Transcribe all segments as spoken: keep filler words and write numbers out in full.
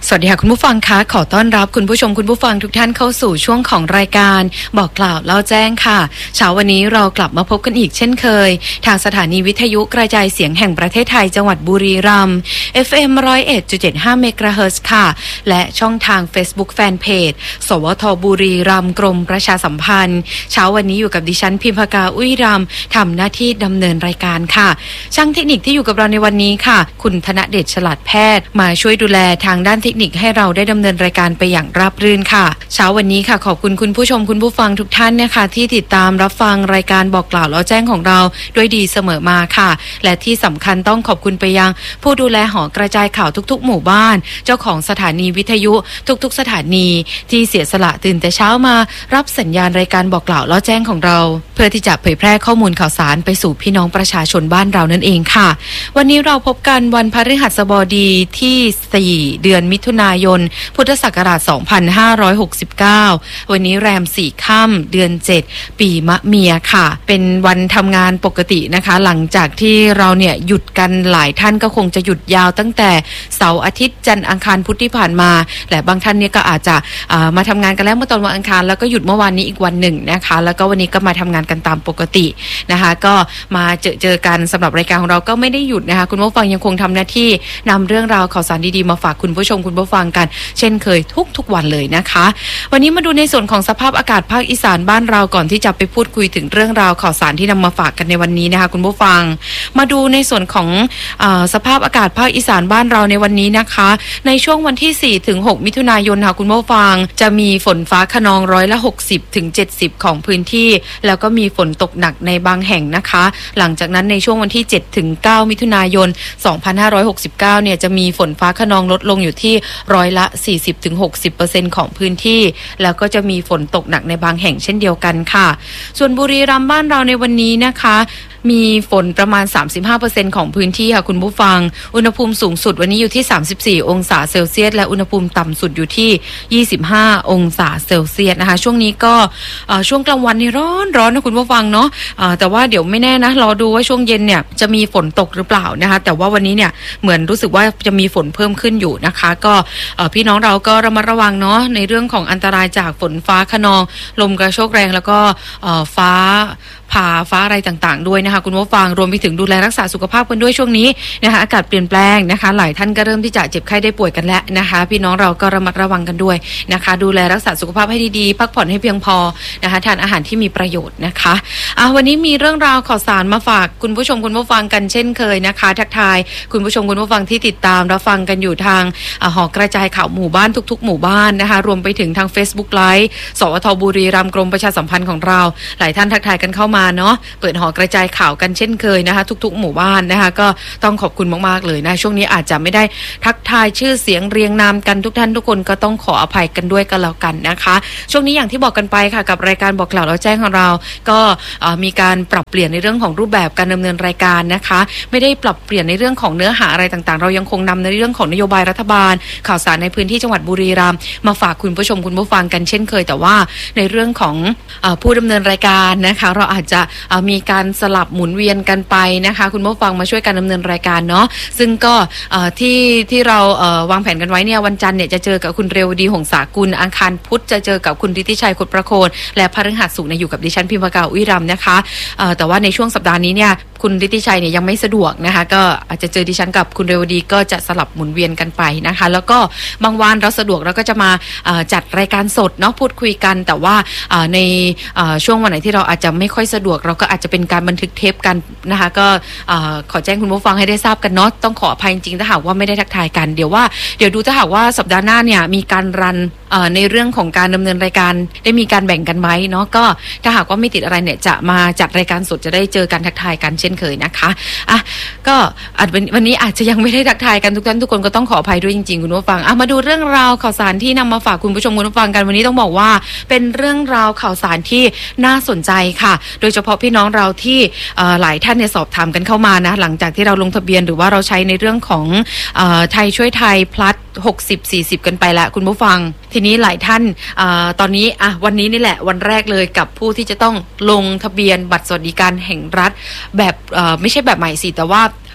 สวัสดีค่ะคุณผู้ฟังคะขอต้อนรับคุณผู้ชมคุณผู้ฟังทุกท่านเข้าสู่ช่วงของรายการบอกกล่าวเล่าแจ้งค่ะเช้าวันนี้เรากลับมาพบกันอีกเช่นเคยทางสถานีวิทยุกระจายเสียงแห่งประเทศไทยจังหวัดบุรีรัมย์ เอฟ เอ็ม หนึ่งศูนย์เอ็ดจุดเจ็ดห้า เมกะเฮิรตซ์ค่ะและช่องทาง Facebook Fanpage สวทบุรีรัมย์กรมประชาสัมพันธ์เช้าวันนี้อยู่กับดิฉันพิมพากาอุ้ยรำทำหน้าที่ดำเนินรายการค่ะช่างเทคนิคที่อยู่กับเราในวันนี้ค่ะคุณธนเดชฉลาดแพทย์มาช่วยดูแลทางด้านเทคนิคให้เราได้ดำเนินรายการไปอย่างราบรื่นค่ะเช้าวันนี้ค่ะขอบคุณคุณผู้ชมคุณผู้ฟังทุกท่านนะคะที่ติดตามรับฟังรายการบอกกล่าวแล้วแจ้งของเราด้วยดีเสมอมาค่ะและที่สำคัญต้องขอบคุณไปยังผู้ดูแลหอกระจายข่าวทุกๆหมู่บ้านเจ้าของสถานีวิทยุทุกๆสถานีที่เสียสละตื่นแต่เช้ามารับสัญญาณรายการบอกกล่าวแล้วแจ้งของเราเพื่อที่จะเผยแพร่ข้อมูลข่าวสารไปสู่พี่น้องประชาชนบ้านเรานั่นเองค่ะวันนี้เราพบกันวันพฤหัสบดีที่สี่เดือนมิถุนายนพุทธศักราชสองพันห้าร้อยหกสิบเก้าวันนี้แรมสี่ค่ำเดือนเจ็ดปีมะเมียค่ะเป็นวันทำงานปกตินะคะหลังจากที่เราเนี่ยหยุดกันหลายท่านก็คงจะหยุดยาวตั้งแต่เสาร์อาทิตย์จันทร์อังคารพุธที่ผ่านมาและบางท่านเนี่ยก็อาจจะมาทำงานกันแล้วเมื่อตอนวันอังคารแล้วก็หยุดเมื่อวานนี้อีกวันหนึ่งนะคะแล้วก็วันนี้ก็มาทำงานกันตามปกตินะคะก็มาเจอเจอกันสำหรับรายการของเราก็ไม่ได้หยุดนะคะคุณผู้ฟังยังคงทำหน้าที่นำเรื่องราวข่าวสารดีๆมาฝากคุณผู้ชมคุณผู้ฟังกันเช่นเคยทุกๆวันเลยนะคะวันนี้มาดูในส่วนของสภาพอากาศภาคอีสานบ้านเราก่อนที่จะไปพูดคุยถึงเรื่องราวข่าวสารที่นำมาฝากกันในวันนี้นะคะคุณผู้ฟังมาดูในส่วนของเอ่อสภาพอากาศภาคอีสานบ้านเราในวันนี้นะคะในช่วงวันที่สี่ถึงหกมิถุนายนค่ะคุณผู้ฟังจะมีฝนฟ้าคะนองร้อยละหกสิบถึงเจ็ดสิบของพื้นที่แล้วก็มีฝนตกหนักในบางแห่งนะคะหลังจากนั้นในช่วงวันที่เจ็ดถึงเก้ามิถุนายนสองพันห้าร้อยหกสิบเก้าเนี่ยจะมีฝนฟ้าคะนองลดลงอยู่ที่ร้อยละสี่สิบถึงหกสิบเปอร์เซ็นต์ ของพื้นที่แล้วก็จะมีฝนตกหนักในบางแห่งเช่นเดียวกันค่ะส่วนบุรีรัมย์บ้านเราในวันนี้นะคะมีฝนประมาณ สามสิบห้าเปอร์เซ็นต์ ของพื้นที่ค่ะคุณผู้ฟังอุณหภูมิสูงสุดวันนี้อยู่ที่สามสิบสี่องศาเซลเซียสและอุณหภูมิต่ำสุดอยู่ที่ยี่สิบห้าองศาเซลเซียสนะคะช่วงนี้ก็ช่วงกลางวันนี่ร้อนร้อนนะคุณผู้ฟังเนาะแต่ว่าเดี๋ยวไม่แน่นะรอดูว่าช่วงเย็นเนี่ยจะมีฝนตกหรือเปล่านะคะแต่ว่าวันนี้เนี่ยเหมือนรู้สึกว่าจะมีฝนเพิ่มขึ้นอยู่นะคะก็พี่น้องเราก็ระมัดระวังเนาะในเรื่องของอันตรายจากฝนฟ้าคะนองลมกระโชกแรงแล้วก็ฟ้าผ่าฟ้าอะไรต่างๆด้วยนะคะคุณผู้ฟังรวมไปถึงดูแลรักษาสุขภาพกันด้วยช่วงนี้นะคะอากาศเปลี่ยนแปลงนะคะหลายท่านก็เริ่มที่จะเจ็บไข้ได้ป่วยกันแล้วนะคะพี่น้องเราก็ระมัดระวังกันด้วยนะคะดูแลรักษาสุขภาพให้ดีๆพักผ่อนให้เพียงพอนะคะทานอาหารที่มีประโยชน์นะคะอ่ะวันนี้มีเรื่องราวข่าวสารมาฝากคุณผู้ชมคุณผู้ฟังกันเช่นเคยนะคะทักทายคุณผู้ชมคุณผู้ฟังที่ติดตามรับฟังกันอยู่ทางหอกระจายข่าวหมู่บ้านทุกๆหมู่บ้านนะคะรวมไปถึงทาง Facebook Live สวทบุรีรัมย์กรมประชาสัมพันธ์ของเราหลายท่านทักทายกันเข้ามาเนาะเปิดหอกระจายข่าวกันเช่นเคยนะคะทุกๆหมู่บ้านนะคะก็ต้องขอบคุณมากๆเลยนะช่วงนี้อาจจะไม่ได้ทักทายชื่อเสียงเรียงนามกันทุกท่านทุกคนก็ต้องขออภัยกันด้วยกันแล้วกันนะคะช่วงนี้อย่างที่บอกกันไปค่ะกับรายการบอกกล่าวแล้วแจ้งของเราก็มีการปรับเปลี่ยนในเรื่องของรูปแบบการดำเนินรายการนะคะไม่ได้ปรับเปลี่ยนในเรื่องของเนื้อหาอะไรต่างๆเรายังคงนำในเรื่องของนโยบายรัฐบาลข่าวสารในพื้นที่จังหวัดบุรีรัมย์มาฝากคุณผู้ชมคุณผู้ฟังกันเช่นเคยแต่ว่าในเรื่องของผู้ดำเนินรายการนะคะเราอาจจะมีการสลับหมุนเวียนกันไปนะคะคุณผู้ฟังมาช่วยกันดำเนินรายการเนาะซึ่งก็ที่ที่เราวางแผนกันไว้เนี่ยวันจันทร์เนี่ยจะเจอกับคุณเรวดีหงสากุลอังคารพุธจะเจอกับคุณฤทธิชัยขุดประโคนและพฤหัสศุกร์เนี่ยอยู่กับดิฉันพิมพากาอุ้ยรำนะคะแต่ว่าในช่วงสัปดาห์นี้เนี่ยคุณฤทธิชัยเนี่ยยังไม่สะดวกนะคะก็อาจจะเจอดิฉันกับคุณเรวดีก็จะสลับหมุนเวียนกันไปนะคะแล้วก็บางวันเราสะดวกเราก็จะมาจัดรายการสดเนาะพูดคุยกันแต่ว่าในช่วงวันไหนที่เราอาจจะไม่ค่อยสะดวกเราก็อาจจะเป็นการบันทึกเทปกันนะคะก็ขอแจ้งคุณผู้ฟังให้ได้ทราบกันเนาะต้องขออภัยจริงๆถ้าหากว่าไม่ได้ทักทายกันเดี๋ยวว่าเดี๋ยวดูถ้าหากว่าสัปดาห์หน้าเนี่ยมีการรันในเรื่องของการดำเนินรายการได้มีการแบ่งกันไหมเนาะก็ถ้าหากว่าไม่ติดอะไรเนี่ยจะมาจัดรายการสดจะได้เจอกันทักทายกันเช่นเคยนะคะอ่ะก็วันนี้อาจจะยังไม่ได้ทักทายกันทุกท่านทุกคนก็ต้องขออภัยด้วยจริงๆคุณผู้ฟังอ่ะมาดูเรื่องราวข่าวสารที่นำมาฝากคุณผู้ชมคุณผู้ฟังกันวันนี้ต้องบอกว่าเป็นเรื่องราวข่าวสารที่น่าสนใจค่ะโดยเฉพาะพี่น้องเราที่หลายท่านเนี่ยสอบถามกันเข้ามานะหลังจากที่เราลงทะเบียนหรือว่าเราใช้ในเรื่องของไทยช่วยไทย plus หกสิบ สี่สิบกันไปแล้วคุณผู้ฟังทีนี้หลายท่านตอนนี้อ่ะวันนี้นี่แหละวันแรกเลยกับผู้ที่จะต้องลงทะเบียนบัตรสวัสดิการแห่งรัฐแบบไม่ใช่แบบใหม่สิแต่ว่า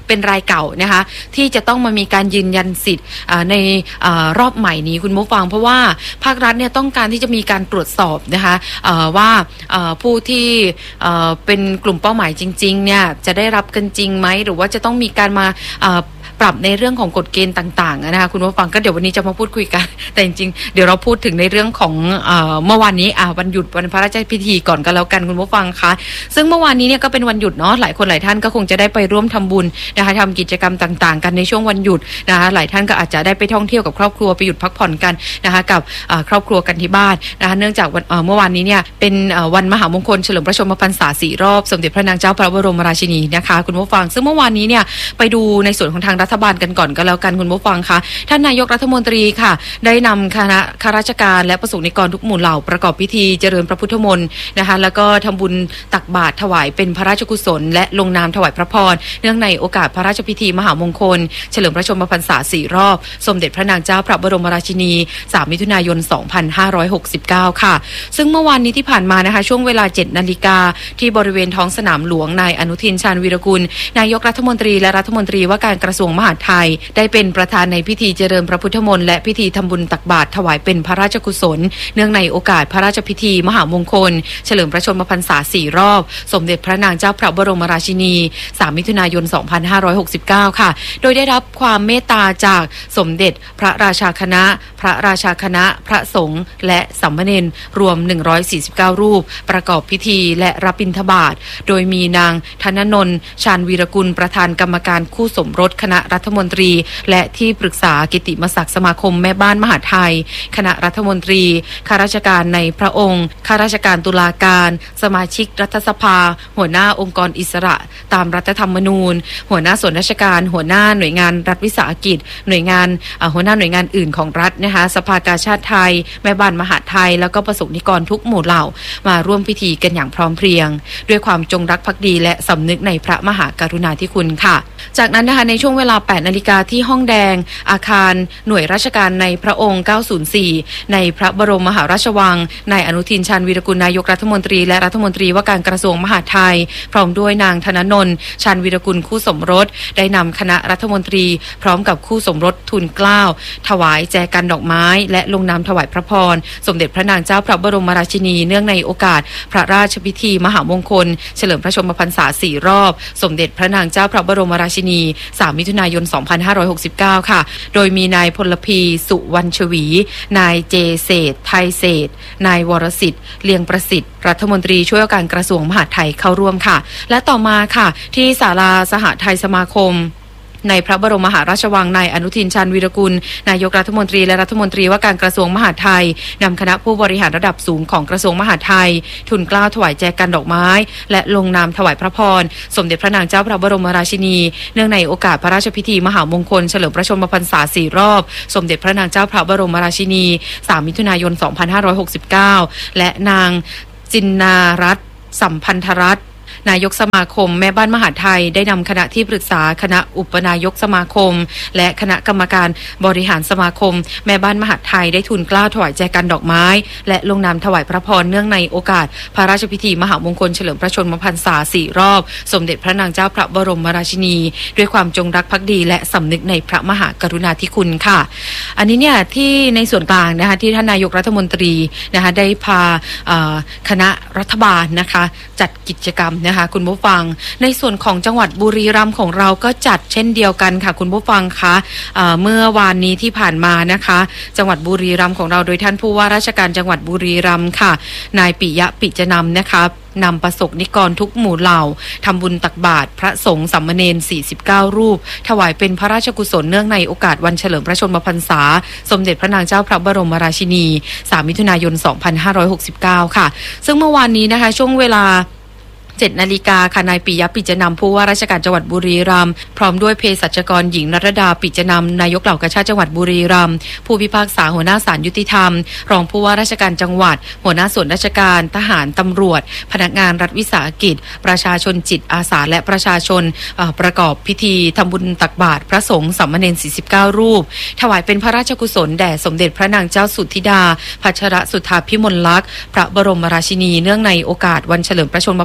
เป็นรายเก่านะคะที่จะต้องมามีการยืนยันสิทธิ์ในรอบใหม่นี้คุณผู้ฟังเพราะว่าภาครัฐเนี่ยต้องการที่จะมีการตรวจสอบนะคะว่าผู้ที่เป็นกลุ่มเป้าหมายจริงๆเนี่ยจะได้รับกันจริงไหมหรือว่าจะต้องมีการมาปรับในเรื่องของกฎเกณฑ์ต่างๆนะคะคุณผู้ฟังก็เดี๋ยววันนี้จะมาพูดคุยกันแต่จริงๆเดี๋ยวเราพูดถึงในเรื่องของเมื่อวานนี้วันหยุดวันพระราชพิธีก่อนกันแล้วกันคุณผู้ฟังคะซึ่งเมื่อวานนี้เนี่ยก็เป็นวันหยุดเนาะหลายคนหลายท่านก็คงจะได้ไปร่วมทำบุญนะคะทำกิจกรรมต่างๆกันในช่วงวันหยุดนะคะหลายท่านก็อาจจะได้ไปท่องเที่ยวกับครอบครัวไปหยุดพักผ่อนกันนะคะกับครอบครัวกันที่บ้านนะคะเนื่องจากเมื่อวานนี้เนี่ยเป็นวันมหามงคลเฉลิมพระชนมพรรษาสี่รอบสมเด็จพระนางเจ้าพระบรมราชินีนะคะคุณผู้ฟังซึ่งเมื่อวานนี้เนี่ยไปดูในส่วนของทางรัฐบาลกันก่อนก็แล้วกันคุณผู้ฟังคะท่านนายกรัฐมนตรีค่ะได้นำคณะข้าราชการและประสงค์นิกรทุกหมู่เหล่าประกอบพิธีเจริญพระพุทธมนต์นะคะแล้วก็ทำบุญตักบาตรถวายเป็นพระราชกุศลและลงนามถวายพระพรเนื่องในโอกาสพระราชพิธีมหามงคลเฉลิมพระชนมพรรษาสี่รอบสมเด็จพระนางเจ้าพระบรมราชินีสามมิถุนายนสองพันห้าร้อยหกสิบเก้าค่ะซึ่งเมื่อวานนี้ที่ผ่านมานะคะช่วงเวลา เจ็ดนาฬิกาที่บริเวณท้องสนามหลวงนายอนุทินชาญวีรกุลนายกรัฐมนตรีและรัฐมนตรีว่าการกระทรวงมหาดไทยได้เป็นประธานในพิธีเจริญพระพุทธมนต์และพิธีทำบุญตักบาตรถวายเป็นพระราชกุศลเนื่องในโอกาสพระราชพิธีมหามงคลเฉลิมพระชนมพรรษาสี่รอบสมเด็จพระนางเจ้าพระบรมราชินีสามมิถุนายนสองพันห้าร้อยหกสิบเก้าค่ะโดยได้รับความเมตตาจากสมเด็จพระราชาคณะพระราชาคณะพระสงฆ์และสามเณรรวมหนึ่งร้อยสี่สิบเก้ารูปประกอบพิธีและรับบิณฑบาตโดยมีนางธนนนท์ชาญวีรกุลประธานกรรมการคู่สมรสคณะรัฐมนตรีและที่ปรึกษากิตติมศักดิ์สมาคมแม่บ้านมหาไทยคณะรัฐมนตรีข้าราชการในพระองค์ข้าราชการตุลาการสมาชิกรัฐสภาหัวหน้าองค์กรอิสระตามรัฐธรรมนูญหัวหน้าส่วนราชการหัวหน้าหน่วยงานรัฐวิสาหกิจหน่วยงานหัวหน้าหน่วยงานอื่นของรัฐนะคะสภากาชาดไทยแม่บ้านมหาไทยแล้วก็ประสงค์นิกรทุกหมู่เหล่ามาร่วมพิธีกันอย่างพร้อมเพรียงด้วยความจงรักภักดีและสำนึกในพระมหากรุณาธิคุณค่ะจากนั้นนะคะในช่วงเวลา แปดนาฬิกาที่ห้องแดงอาคารหน่วยราชการในพระองค์เก้าศูนย์สี่ในพระบรมมหาราชวังนายอนุทินชาญวีรกุลนายกรัฐมนตรีและรัฐมนตรีว่าการกระทรวงมหาดไทยพร้อมด้วยนางธนนนท์ชาญวีรกุลคู่สมรสได้นำคณะรัฐมนตรีพร้อมกับคู่สมรสทูลเกล้าถวายแจกันดอกไม้และลงนามถวายพระพรสมเด็จพระนางเจ้าพระบรมราชินีเนื่องในโอกาสพระราชพิธีมหามงคลเฉลิมพระชนมพรรษาสี่รอบสมเด็จพระนางเจ้าพระบรมราชินีสามมิถุนายนสองพันห้าร้อยหกสิบเก้าค่ะโดยมีนายพลพีสุวรรณชวีนายเจเศษไทยเศษนายวรสิทธิ์เลียงประสิทธิ์รัฐมนตรีช่วยว่าการกระทรวงมหาดไทยเข้าร่วมค่ะและต่อมาค่ะที่ศาลาสหไทยสมาคมในพระบรมมหาราชวังนายอนุทินชาญวีรกุลนายกรัฐมนตรีและรัฐมนตรีว่าการกระทรวงมหาดไทยนำคณะผู้บริหารระดับสูงของกระทรวงมหาดไทยทูลเกล้าถวายแจกันดอกไม้และลงนามถวายพระพรสมเด็จพระนางเจ้าพระบรมราชินีเนื่องในโอกาสพระราชพิธีมหามงคลเฉลิมพระชนมพรรษาสี่รอบสมเด็จพระนางเจ้าพระบรมราชินีสามมิถุนายนสองพันห้าร้อยหกสิบเก้าและนางจินนารัตน์สัมพันธรัตน์นายกสมาคมแม่บ้านมหาไทยได้นำคณะที่ปรึกษาคณะอุปนายกสมาคมและคณะกรรมการบริหารสมาคมแม่บ้านมหาไทยได้ทูลเกล้าถวายแจกันดอกไม้และลงนามถวายพระพรเนื่องในโอกาสพระราชพิธีมหามงคลเฉลิมพระชนมพรรษาสี่รอบสมเด็จพระนางเจ้าพระบรมราชินีด้วยความจงรักภักดีและสำนึกในพระมหากรุณาธิคุณค่ะอันนี้เนี่ยที่ในส่วนกลางนะคะที่ท่านนายกรัฐมนตรีนะคะได้พาคณะรัฐบาลนะคะจัดกิจกรรมนะคะคุณผู้ฟังในส่วนของจังหวัดบุรีรัมย์ของเราก็จัดเช่นเดียวกันค่ะคุณผู้ฟังคะเอ่อเมื่อวานนี้ที่ผ่านมานะคะจังหวัดบุรีรัมย์ของเราโดยท่านผู้ว่าราชการจังหวัดบุรีรัมย์ค่ะนายปิยะปิจนำนะคะนำประสงค์นิกรทุกหมู่เหล่าทำบุญตักบาตรพระสงฆ์สามเณรสี่สิบเก้ารูปถวายเป็นพระราชกุศลเนื่องในโอกาสวันเฉลิมพระชนมพรรษาสมเด็จพระนางเจ้าพระบรมราชินีสามมิถุนายนสองพันห้าร้อยหกสิบเก้าค่ะซึ่งเมื่อวานนี้นะคะช่วงเวลาเจ็ดนาฬิกาค่ะนายปิยะปิจนำผู้ว่าราชการจังหวัดบุรีรัมย์พร้อมด้วยเภสัชกรหญิงนรดาปิจนำนายกเหล่ากาชาดจังหวัดบุรีรัมย์ผู้พิพากษาหัวหน้าศาลยุติธรรมรองผู้ว่าราชการจังหวัดหัวหน้าส่วนราชการทหารตำรวจพนักงานรัฐวิสาหกิจประชาชนจิตอาสาและประชาชนประกอบพิธีทำบุญตักบาตรพระสงฆ์สามเณรสี่สิบเก้ารูปถวายเป็นพระราชกุศลแด่สมเด็จพระนางเจ้าสุทธิดาพัชรสุธาภิมลลักษณ์พระบรมราชินีเนื่องในโอกาสวันเฉลิมพระชนมพรรษา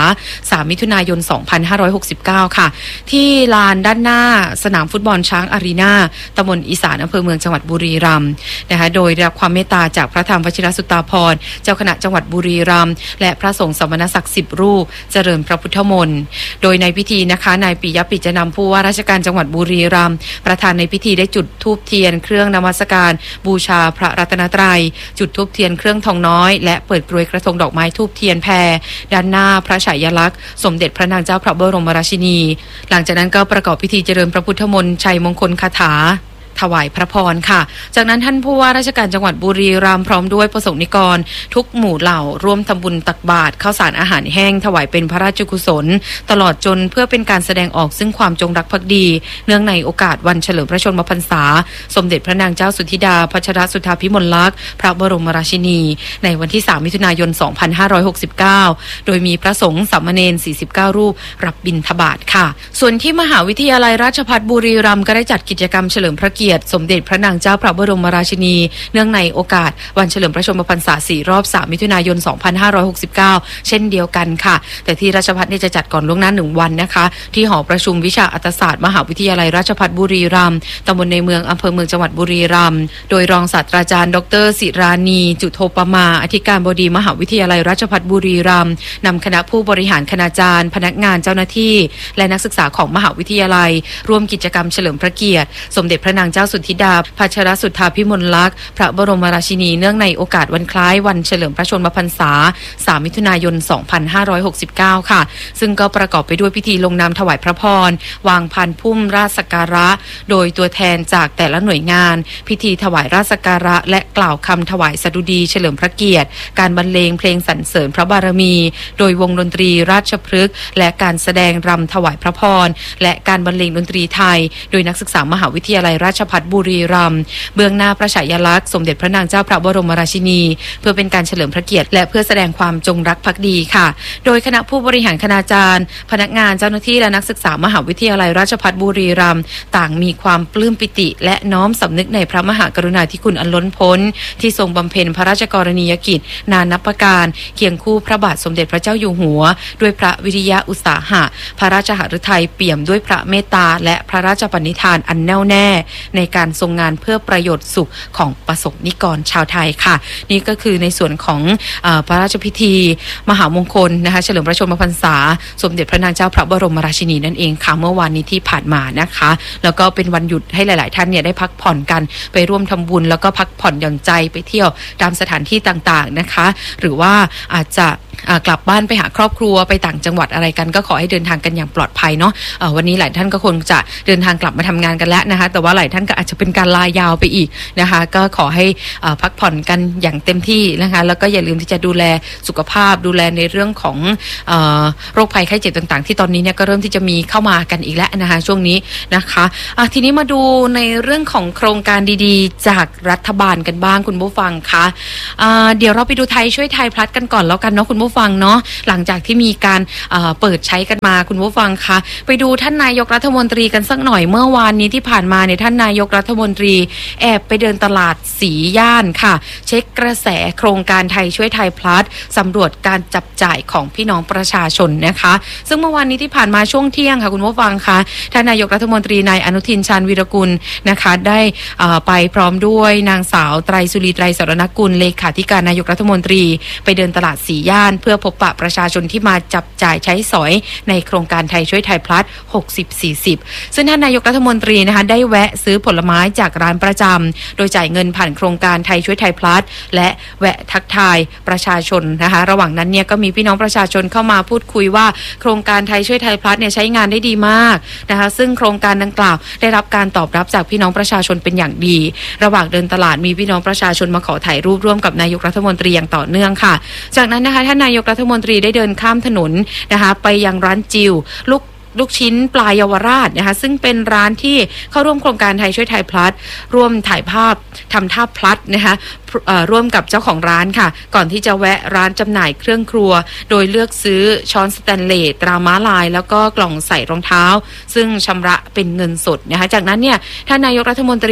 สามมิถุนายนสองพันห้าร้อยหกสิบเก้าค่ะที่ลานด้านหน้าสนามฟุตบอลช้างอารีนาตำบลอีสานอำเภอเมืองจังหวัดบุรีรัมย์นะคะโดยได้รับความเมตตาจากพระธรรมวชิรสุตตาภรณ์เจ้าคณะจังหวัดบุรีรัมย์และพระสงฆ์สมณศักดิ์สิบรูปเจริญพระพุทธมนต์โดยในพิธีนะคะนายปิยปิจนำผู้ว่าราชการจังหวัดบุรีรัมย์ประธานในพิธีได้จุดธูปเทียนเครื่องนมัสการบูชาพระรัตนตรัยจุดธูปเทียนเครื่องทองน้อยและเปิดกรวยกระทงดอกไม้ธูปเทียนแพรด้านหน้าพระฉายาลักษณ์สมเด็จพระนางเจ้าพระบรมราชินีหลังจากนั้นก็ประกอบพิธีเจริญพระพุทธมนต์ชัยมงคลคาถาถวายพระพรค่ะจากนั้นท่านผู้ว่าราชการจังหวัดบุรีรัมย์พร้อมด้วยประสงค์นิกรทุกหมู่เหล่าร่วมทำบุญตักบาตรข้าวสารอาหารแห้งถวายเป็นพระราชกุศลตลอดจนเพื่อเป็นการแสดงออกซึ่งความจงรักภักดีเนื่องในโอกาสวันเฉลิมพระชนมพรรษาสมเด็จพระนางเจ้าสุธิดาพัชรสุธาภิมลลักษณ์พระบรมราชินีในวันที่สามมิถุนายนสองพันห้าร้อยหกสิบเก้าโดยมีพระสงฆ์สามเณรสี่สิบเก้ารูปรับบิณฑบาตค่ะส่วนที่มหาวิทยาลัยราชภัฏบุรีรัมย์ก็ได้จัดกิจกรรมเฉลิมพระเกียรติสมเด็จพระนางเจ้าพระบรมราชินีเนื่องในโอกาสวันเฉลิมพระชนมพรรษาสี่รอบสามมิถุนายนสองพันห้าร้อยหกสิบเก้าเช่นเดียวกันค่ะแต่ที่ราชภัฏเนี่ยจะจัดก่อนล่วงหน้าหนึ่งวันนะคะที่หอประชุมวิชาอัตศาสตร์มหาวิทยาลัยราชภัฏบุรีรัมย์ตำบลในเมืองอำเภอเมืองจังหวัดบุรีรัมย์โดยรองศาสตราจารย์ดรศิรานีจุโทปมาอธิการบดีมหาวิทยาลัยราชภัฏบุรีรัมย์นำคณะผู้บริหารคณาจารย์พนักงานเจ้าหน้าที่และนักศึกษาของมหาวิทยาลัยร่วมกิจกรรมเฉลิมพระเกียรติสมเด็จพระนางเจ้าสุธิดาพัชรสุธาภิมลลักษณ์พระบรมราชินีเนื่องในโอกาสวันคล้ายวันเฉลิมพระชนมพรรษาสามมิถุนายนสองพันห้าร้อยหกสิบเก้าค่ะซึ่งก็ประกอบไปด้วยพิธีลงนามถวายพระพรวางพานพุ่มราชสักการะโดยตัวแทนจากแต่ละหน่วยงานพิธีถวายราชสักการะและกล่าวคำถวายสดุดีเฉลิมพระเกียรติการบรรเลงเพลงสรรเสริญพระบารมีโดยวงดนตรีราชพฤกษ์และการแสดงรำถวายพระพรและการบรรเลงดนตรีไทยโดยนักศึกษามหาวิทยาลัยราชภัฏบุรีรัมย์เบื้องหน้าพระฉายาลักษณ์สมเด็จพระนางเจ้าพระบรมราชินีเพื่อเป็นการเฉลิมพระเกียรติและเพื่อแสดงความจงรักภักดีค่ะโดยคณะผู้บริหารคณาจารย์พนักงานเจ้าหน้าที่และนักศึกษามหาวิทยาลัยราชภัฏบุรีรัมย์ต่างมีความปลื้มปิติและน้อมสำนึกในพระมหากรุณาธิคุณอันล้นพ้นที่ทรงบำเพ็ญพระราชกรณียกิจนานับประการเคียงคู่พระบาทสมเด็จพระเจ้าอยู่หัวด้วยพระวิริยะอุตสาหะพระราชหฤทัยเปี่ยมด้วยพระเมตตาและพระราชปณิธานอันแน่วแน่ในการทรงงานเพื่อประโยชน์สุขของประสบนิกรชาวไทยค่ะนี่ก็คือในส่วนของเอ่อพระราชพิธีมหามงคลนะคะเฉลิมพระชนมพรรษาสมเด็จพระนางเจ้าพระบรมราชินีนั่นเองค่ะเมื่อวานนี้ที่ผ่านมานะคะแล้วก็เป็นวันหยุดให้หลายๆท่านเนี่ยได้พักผ่อนกันไปร่วมทำบุญแล้วก็พักผ่อนหย่อนใจไปเที่ยวตามสถานที่ต่างๆนะคะหรือว่าอาจจะกลับบ้านไปหาครอบครัวไปต่างจังหวัดอะไรกันก็ขอให้เดินทางกันอย่างปลอดภัยเนาะวันนี้หลายท่านก็คงจะเดินทางกลับมาทำงานกันแล้วนะคะแต่ว่าหลายท่านก็อาจจะเป็นการลายาวไปอีกนะคะก็ขอให้พักผ่อนกันอย่างเต็มที่นะคะแล้วก็อย่าลืมที่จะดูแลสุขภาพดูแลในเรื่องของโรคภัยไข้เจ็บต่างๆที่ตอนนี้เนี่ยก็เริ่มที่จะมีเข้ามากันอีกแล้วนะคะช่วงนี้นะคะะทีนี้มาดูในเรื่องของโครงการดีๆจากรัฐบาลกันบ้างคุณผู้ฟังคะะเดี๋ยวเราไปดูไทยช่วยไทยพลัดกันก่อนแล้วกันเนาะคุณผู้ฟังเนาะหลังจากที่มีการเปิดใช้กันมาคุณผู้ฟังคะไปดูท่านนายกรัฐมนตรีกันสักหน่อยเมื่อวานนี้ที่ผ่านมาเนี่ยท่านนายกรัฐมนตรีแอบไปเดินตลาดสีย่านค่ะเช็คกระแสโครงการไทยช่วยไทยพลัดสำรวจการจับจ่ายของพี่น้องประชาชนนะคะซึ่งเมื่อวานนี้ที่ผ่านมาช่วงเที่ยงค่ะคุณผู้ฟังคะท่านนายกรัฐมนตรีนายอนุทินชาญวีรกุลนะคะได้ไปพร้อมด้วยนางสาวไตรสุรีไตรสรณกุลเลขาธิการนายกรัฐมนตรีไปเดินตลาดสีย่านเพื่อพบปะประชาชนที่มาจับจ่ายใช้สอยในโครงการไทยช่วยไทยพลัดหกสิบ สี่สิบซึ่งท่านนายกรัฐมนตรีนะคะได้แวะซื้อผลไม้จากร้านประจำโดยจ่ายเงินผ่านโครงการไทยช่วยไทยพลัดและแวะทักทายประชาชนนะคะระหว่างนั้นเนี่ยก็มีพี่น้องประชาชนเข้ามาพูดคุยว่าโครงการไทยช่วยไทยพลัดเนี่ยใช้งานได้ดีมากนะคะซึ่งโครงการดังกล่าวได้รับการตอบรับจากพี่น้องประชาชนเป็นอย่างดีระหว่างเดินตลาดมีพี่น้องประชาชนมาขอถ่ายรูปร่วมกับนายกรัฐมนตรีอย่างต่อเนื่องค่ะจากนั้นนะคะท่านนายกรัฐมนตรีได้เดินข้ามถนนนะคะไปยังร้านจิวลูกลูกชิ้นปลาเยาวราชนะคะซึ่งเป็นร้านที่เข้าร่วมโครงการไทยช่วยไทยพลัดร่วมถ่ายภาพทำท่าพลัดนะคะร่วมกับเจ้าของร้านค่ะก่อนที่จะแวะร้านจำหน่ายเครื่องครัวโดยเลือกซื้อช้อนสแตนเลสตราม้าลายแล้วก็กล่องใส่รองเท้าซึ่งชำระเป็นเงินสดนะคะจากนั้นเนี่ยท่านนายกรัฐมนตรี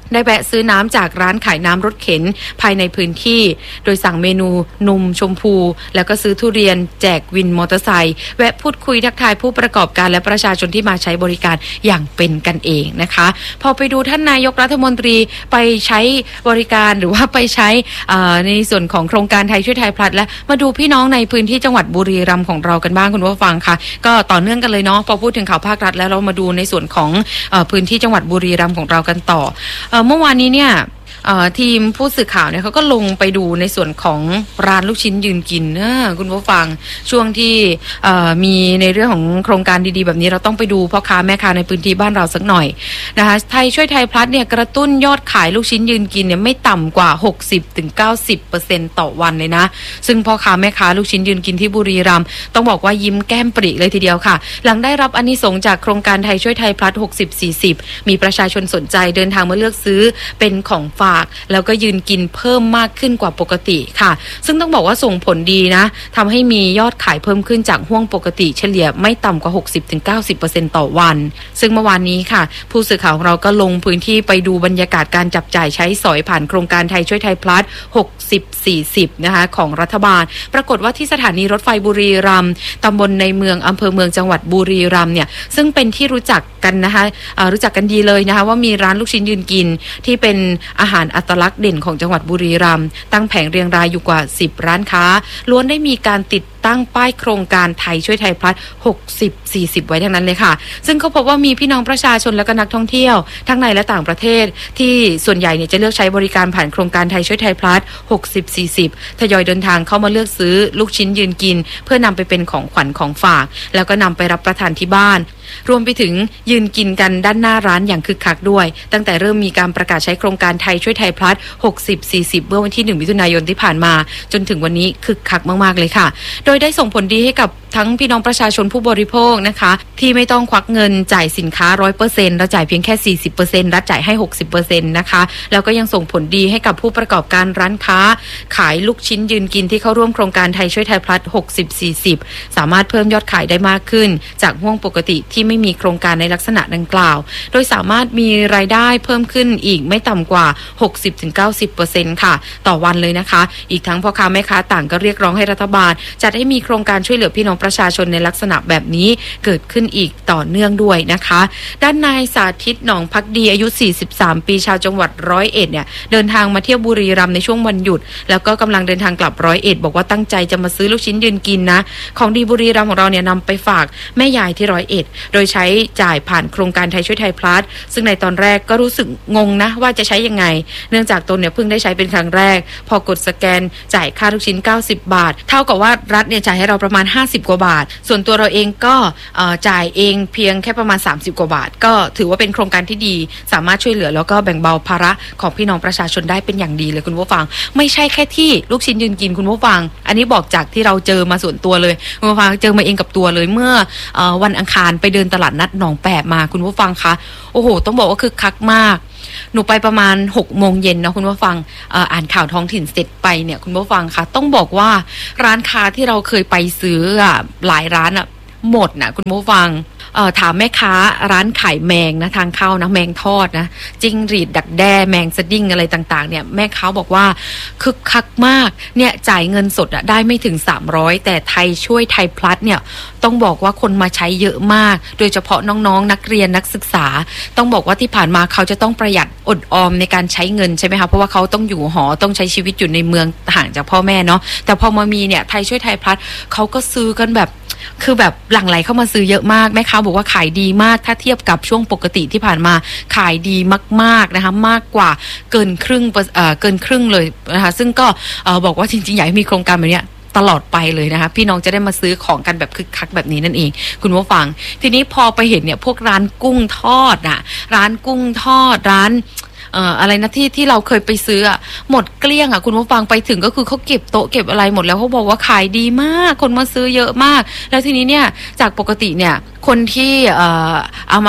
ได้แวะซื้อน้ำจากร้านขายน้ำรถเข็นภายในพื้นที่โดยสั่งเมนูนมชมพูแล้วก็ซื้อทุเรียนแจกวินมอเตอร์ไซค์แวะพูดคุยทักทายผู้ประกอบการและประชาชนที่มาใช้บริการอย่างเป็นกันเองนะคะพอไปดูท่านนายกรัฐมนตรีไปใช้บริการหรือว่าไปใช้ในส่วนของโครงการไทยช่วยไทยพลัดและมาดูพี่น้องในพื้นที่จังหวัดบุรีรัมย์ของเรากันบ้างคุณผู้ฟังค่ะก็ต่อเนื่องกันเลยเนาะพอพูดถึงข่าวภาครัฐแล้วเรามาดูในส่วนของเอ่อพื้นที่จังหวัดบุรีรัมย์ของเรากันต่อเอ่อเมื่อวานนี้เนี่ยทีมผู้สื่อข่าวเนี่ยเขาก็ลงไปดูในส่วนของร้านลูกชิ้นยืนกินนะคุณผู้ฟังช่วงที่มีในเรื่องของโครงการดีๆแบบนี้เราต้องไปดูพ่อค้าแม่ค้าในพื้นที่บ้านเราสักหน่อยนะคะไทยช่วยไทยพลัดเนี่ยกระตุ้นยอดขายลูกชิ้นยืนกินเนี่ยไม่ต่ำกว่า หกสิบถึงเก้าสิบเปอร์เซ็นต์ ต่อวันเลยนะซึ่งพ่อค้าแม่ค้าลูกชิ้นยืนกินที่บุรีรัมย์ต้องบอกว่ายิ้มแก้มปริเลยทีเดียวค่ะหลังได้รับอานิสงส์จากโครงการไทยช่วยไทยพลัดหกสิบ สี่สิบมีประชาชนสนใจเดินทางมาเลือกซื้อเป็นของฝากแล้วก็ยืนกินเพิ่มมากขึ้นกว่าปกติค่ะซึ่งต้องบอกว่าส่งผลดีนะทำให้มียอดขายเพิ่มขึ้นจากห้วงปกติเฉลี่ยไม่ต่ำกว่า หกสิบถึงเก้าสิบเปอร์เซ็นต์ ต่อวันซึ่งเมื่อวานนี้ค่ะผู้สื่อข่าวของเราก็ลงพื้นที่ไปดูบรรยากาศการจับจ่ายใช้สอยผ่านโครงการไทยช่วยไทยพลัสหกสิบ สี่สิบนะคะของรัฐบาลปรากฏว่าที่สถานีรถไฟบุรีรัมย์ตำบลในเมืองอำเภอเมืองจังหวัดบุรีรัมย์เนี่ยซึ่งเป็นที่รู้จักกันนะคะรู้จักกันดีเลยนะคะว่ามีร้านลูกชิ้นยืนกินที่เป็นอาหารอัตลักษณ์เด่นของจังหวัดบุรีรัมย์ตั้งแผงเรียงรายอยู่กว่าสิบร้านค้าล้วนได้มีการติดตั้งป้ายโครงการไทยช่วยไทยพลัสหกสิบ สี่สิบไว้ทั้งนั้นเลยค่ะซึ่งเขาพบว่ามีพี่น้องประชาชนและก็นักท่องเที่ยวทั้งในและต่างประเทศที่ส่วนใหญ่เนี่ยจะเลือกใช้บริการผ่านโครงการไทยช่วยไทยพลัสหกสิบ สี่สิบทยอยเดินทางเข้ามาเลือกซื้อลูกชิ้นยืนกินเพื่อนำไปเป็นของขวัญของฝากแล้วก็นำไปรับประทานที่บ้านรวมไปถึงยืนกินกันด้านหน้าร้านอย่างคึกคักด้วยตั้งแต่เริ่มมีการประกาศใช้โครงการไทยช่วยไทยพลัสหกสิบ สี่สิบเมื่อวันที่หนึ่งมิถุนายนที่ผ่านมาจนถึงวันนี้คึกคักมากๆเลยค่ะโดยได้ส่งผลดีให้กับทั้งพี่น้องประชาชนผู้บริโภคนะคะที่ไม่ต้องควักเงินจ่ายสินค้า ร้อยเปอร์เซ็นต์ แล้วจ่ายเพียงแค่ สี่สิบเปอร์เซ็นต์ รัฐจ่ายให้ หกสิบเปอร์เซ็นต์ นะคะแล้วก็ยังส่งผลดีให้กับผู้ประกอบการร้านค้าขายลูกชิ้นยืนกินที่เข้าร่วมโครงการไทยช่วยไทยพลัสหกสิบ สี่สิบสามารถเพิ่มยอดขายได้มากขึ้นจากห่วงปกติที่ไม่มีโครงการในลักษณะดังกล่าวโดยสามารถมีรายได้เพิ่มขึ้นอีกไม่ต่ำกว่า หกสิบถึงเก้าสิบเปอร์เซ็นต์ ค่ะต่อวันเลยนะคะอีกทั้งพ่อค้าแม่ค้าต่างก็เรียกร้องให้รัฐบาลจัดให้มีโครงการช่วยเหลือพี่น้องประชาชนในลักษณะแบบนี้เกิดขึ้นอีกต่อเนื่องด้วยนะคะด้านนายสาธิตหนองภักดีอายุสี่สิบสามปีชาวจังหวัดร้อยเอ็ดเนี่ยเดินทางมาเที่ยวบุรีรัมย์ในช่วงวันหยุดแล้วก็กำลังเดินทางกลับร้อยเอ็ดบอกว่าตั้งใจจะมาซื้อลูกชิ้นยืนกินนะของดีบุรีรัมย์ของเราเนี่ยนำไปฝากแม่ยายที่ร้อยเอ็ดโดยใช้จ่ายผ่านโครงการไทยช่วยไทยพลัสซึ่งในตอนแรกก็รู้สึกงงนะว่าจะใช้ยังไงเนื่องจากตนเนี่ยเพิ่งได้ใช้เป็นครั้งแรกพอกดสแกนจ่ายค่าลูกชิ้นเก้าสิบบาทเท่ากับว่ารัฐเนี่ยจ่ายให้เราประมาณห้าสิบกว่าบาทส่วนตัวเราเองก็จ่ายเองเพียงแค่ประมาณสามสิบกว่าบาทก็ถือว่าเป็นโครงการที่ดีสามารถช่วยเหลือแล้วก็แบ่งเบาภาระของพี่น้องประชาชนได้เป็นอย่างดีเลยคุณผู้ฟังไม่ใช่แค่ที่ลูกชิ้นยืนกินคุณผู้ฟังอันนี้บอกจากที่เราเจอมาส่วนตัวเลยคุณผู้ฟังเจอมาเองกับตัวเลยเมื่อวันอังคารไปเดินตลาดนัดหนองแปบมาคุณผู้ฟังคะโอ้โหต้องบอกว่าคึกคักมากหนูไปประมาณหกโมงเย็นนะคุณผู้ฟัง อ, อ่านข่าวท้องถิ่นเสร็จไปเนี่ยคุณผู้ฟังคะต้องบอกว่าร้านค้าที่เราเคยไปซื้ออ่ะหลายร้านอ่ะหมดนะคุณผู้ฟังเอ่อถามแม่ค้าร้านขายแมงนะทางเข้านะแมงทอดนะจิ้งหรีดดักแด้แมงสดิ้งอะไรต่างๆเนี่ยแม่ค้าบอกว่าคึกคักมากเนี่ยจ่ายเงินสดอะได้ไม่ถึงสามร้อยแต่ไทยช่วยไทยพลัสเนี่ยต้องบอกว่าคนมาใช้เยอะมากโดยเฉพาะน้องๆนักเรียนนักศึกษาต้องบอกว่าที่ผ่านมาเขาจะต้องประหยัดอดออมในการใช้เงินใช่ไหมคะเพราะว่าเขาต้องอยู่หอต้องใช้ชีวิตอยู่ในเมืองห่างจากพ่อแม่เนาะแต่พอมามีเนี่ยไทยช่วยไทยพลัสเขาก็ซื้อกันแบบคือแบบหลั่งไหลเข้ามาซื้อเยอะมากแม่ค้าบอกว่าขายดีมากถ้าเทียบกับช่วงปกติที่ผ่านมาขายดีมากๆนะคะมากกว่าเกินครึ่งเอ่อเกินครึ่งเลยนะคะซึ่งก็เอ่อบอกว่าจริงๆอยากให้มีโครงการแบบนี้ตลอดไปเลยนะคะพี่น้องจะได้มาซื้อของกันแบบคึกคักแบบนี้นั่นเองคุณผู้ฟังทีนี้พอไปเห็นเนี่ยพวกร้านกุ้งทอดน่ะร้านกุ้งทอดร้านเอ่ออะไรนะที่ที่เราเคยไปซื้ออ่ะหมดเกลี้ยงอ่ะคุณผู้ฟังไปถึงก็คือเขาเก็บโต๊ะเก็บอะไรหมดแล้วเขาบอกว่าขายดีมากคนมาซื้อเยอะมากแล้วทีนี้เนี่ยจากปกติเนี่ยคนที่เอ่อเอามา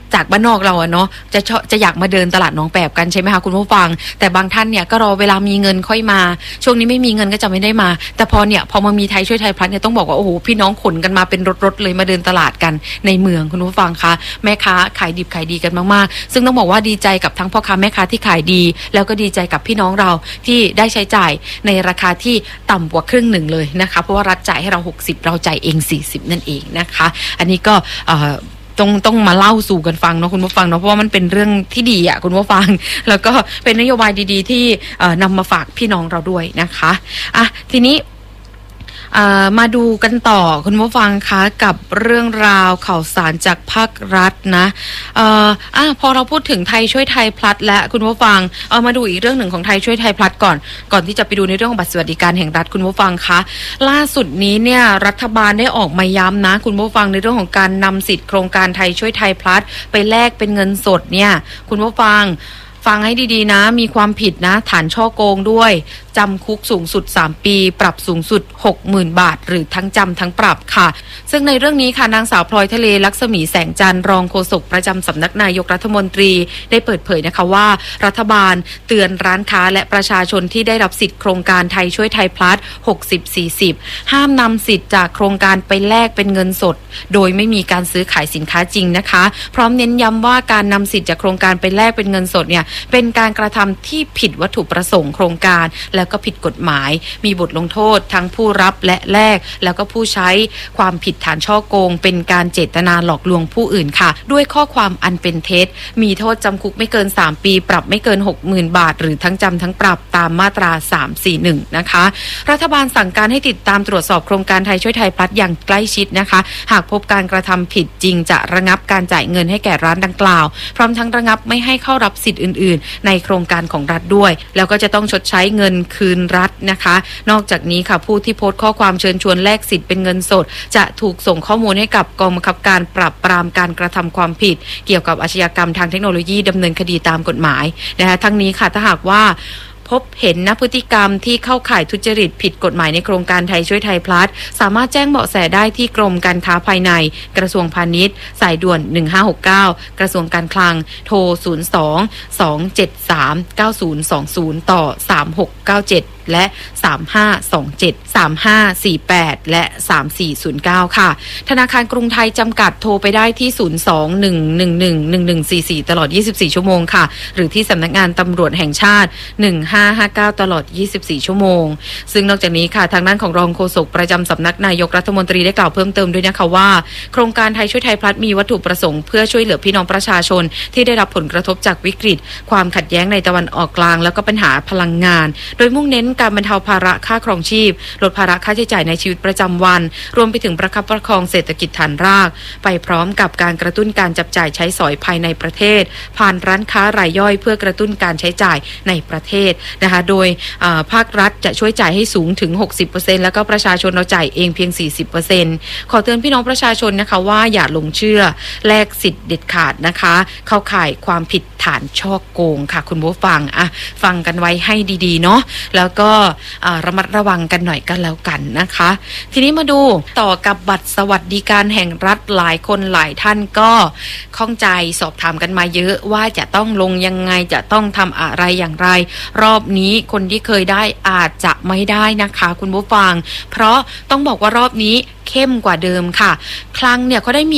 จากบ้านนอกเราอะเนาะจะจะอยากมาเดินตลาดหนองแปบกันใช่ไหมคะคุณผู้ฟังแต่บางท่านเนี่ยก็รอเวลามีเงินค่อยมาช่วงนี้ไม่มีเงินก็จะไม่ได้มาแต่พอเนี่ยพอมามีไทยช่วยไทยพลัสเนี่ยต้องบอกว่าโอ้โหพี่น้องขนกันมาเป็นรถๆเลยมาเดินตลาดกันในเมืองคุณผู้ฟังคะแม่ค้าขายดิบขายดีกันมากๆซึ่งต้องบอกว่าดีใจกับทั้งพ่อค้าแม่ค้าที่ขายดีแล้วก็ดีใจกับพี่น้องเราที่ได้ใช้จ่ายในราคาที่ต่ำกว่าครึ่งหนึ่งเลยนะคะเพราะว่ารัฐจ่ายให้เราหกสิบเราจ่ายเองสี่สิบนั่นเองนะคะอันนี้ก็ต้องต้องมาเล่าสู่กันฟังเนาะคุณผู้ฟังเนาะเพราะว่ามันเป็นเรื่องที่ดีอ่ะคุณผู้ฟังแล้วก็เป็นนโยบายดีๆที่นำมาฝากพี่น้องเราด้วยนะคะอ่ะทีนี้มาดูกันต่อคุณผู้ฟังคะกับเรื่องราวข่าวสารจากภาครัฐนะเอ่ออ่ะพอเราพูดถึงไทยช่วยไทยพลัสและคุณผู้ฟังเอามาดูอีกเรื่องหนึ่งของไทยช่วยไทยพลัสก่อนก่อนที่จะไปดูในเรื่องของบัตรสวัสดิการแห่งรัฐคุณผู้ฟังคะล่าสุดนี้เนี่ยรัฐบาลได้ออกมาย้ำนะคุณผู้ฟังในเรื่องของการนำสิทธิ์โครงการไทยช่วยไทยพลัสไปแลกเป็นเงินสดเนี่ยคุณผู้ฟังฟังให้ดีๆนะมีความผิดนะฐานช่อโกงด้วยจำคุกสูงสุดสามปีปรับสูงสุด หกหมื่น บาทหรือทั้งจำทั้งปรับค่ะซึ่งในเรื่องนี้ค่ะนางสาวพลอยทะเลลักษมีแสงจันทร์รองโฆษกประจำสำนักนายกรัฐมนตรีได้เปิดเผยนะคะว่ารัฐบาลเตือนร้านค้าและประชาชนที่ได้รับสิทธิ์โครงการไทยช่วยไทยพลัส หกสิบ สี่สิบ ห้ามนำสิทธิ์จากโครงการไปแลกเป็นเงินสดโดยไม่มีการซื้อขายสินค้าจริงนะคะพร้อมเน้นย้ำว่าการนำสิทธิ์จากโครงการไปแลกเป็นเงินสดเนี่ยเป็นการกระทำที่ผิดวัตถุประสงค์โครงการแล้วก็ผิดกฎหมายมีบทลงโทษทั้งผู้รับและแลกแล้วก็ผู้ใช้ความผิดฐานฉ้อโกงเป็นการเจตนาหลอกลวงผู้อื่นค่ะด้วยข้อความอันเป็นเท็จมีโทษจำคุกไม่เกินสามปีปรับไม่เกิน หกหมื่น บาทหรือทั้งจำทั้งปรับตามมาตราสามสี่หนึ่งนะคะรัฐบาลสั่งการให้ติดตามตรวจสอบโครงการไทยช่วยไทยพลัสอย่างใกล้ชิดนะคะหากพบการกระทำผิดจริงจะระงับการจ่ายเงินให้แก่ร้านดังกล่าวพร้อมทั้งระงับไม่ให้เข้ารับสิทธิ์อื่นๆในโครงการของรัฐด้วยแล้วก็จะต้องชดใช้เงินคืนรัฐนะคะนอกจากนี้ค่ะผู้ที่โพสต์ข้อความเชิญชวนแลกสิทธิ์เป็นเงินสดจะถูกส่งข้อมูลให้กับกองบังคับการปราบปรามการกระทำความผิดเกี่ยวกับอาชญากรรมทางเทคโนโลยีดำเนินคดีตามกฎหมายนะคะทั้งนี้ค่ะถ้าหากว่าพบเห็นนะพฤติกรรมที่เข้าข่ายทุจริตผิดกฎหมายในโครงการไทยช่วยไทยพลัสสามารถแจ้งเบาะแสได้ที่กรมการค้าภายในกระทรวงพาณิชย์สายด่วนหนึ่งห้าหกเก้ากระทรวงการคลังโทรศูนย์ สอง สอง เจ็ด สาม เก้า ศูนย์ สอง ศูนย์ต่อสามหกเก้าเจ็ดและสามห้าสองเจ็ด สามห้าสี่แปดและสามสี่ศูนย์เก้าค่ะธนาคารกรุงไทยจำกัดโทรไปได้ที่ศูนย์ สอง หนึ่ง หนึ่ง หนึ่ง หนึ่ง หนึ่ง สี่ สี่ตลอดยี่สิบสี่ชั่วโมงค่ะหรือที่สำนักงานตำรวจแห่งชาติหนึ่งห้าห้าเก้าตลอดยี่สิบสี่ชั่วโมงซึ่งนอกจากนี้ค่ะทางด้านของรองโฆษกประจำสำนักนายกรัฐมนตรีได้กล่าวเพิ่มเติมด้วยนะคะว่าโครงการไทยช่วยไทยพลัสมีวัตถุประสงค์เพื่อช่วยเหลือพี่น้องประชาชนที่ได้รับผลกระทบจากวิกฤตความขัดแย้งในตะวันออกกลางแล้วก็ปัญหาพลังงานโดยมุ่งเน้นการบรรเทาภาระค่าครองชีพลดภาระค่าใช้จ่ายในชีวิตประจำวันรวมไปถึงประคับประคองเศรษฐกิจฐานรากไปพร้อมกับการกระตุ้นการจับจ่ายใช้สอยภายในประเทศผ่านร้านค้ารายย่อยเพื่อกระตุ้นการใช้จ่ายในประเทศนะคะโดยภาครัฐจะช่วยจ่ายให้สูงถึง หกสิบเปอร์เซ็นต์ แล้วก็ประชาชนเราจ่ายเองเพียง สี่สิบเปอร์เซ็นต์ ขอเตือนพี่น้องประชาชนนะคะว่าอย่าหลงเชื่อแลกสิทธิ์เด็ดขาดนะคะเข้าข่ายความผิดฐานฉ้อโกงค่ะคุณผู้ฟังอ่ะฟังกันไว้ให้ดีๆเนาะแล้วก็ระมัดระวังกันหน่อยกันแล้วกันนะคะทีนี้มาดูต่อกับบัตรสวัสดิการแห่งรัฐหลายคนหลายท่านก็ข้องใจสอบถามกันมาเยอะว่าจะต้องลงยังไงจะต้องทำอะไรอย่างไรรอบนี้คนที่เคยได้อาจจะไม่ได้นะคะคุณผู้ฟังเพราะต้องบอกว่ารอบนี้เข้มกว่าเดิมค่ะครั้งเนี่ยเขาได้มี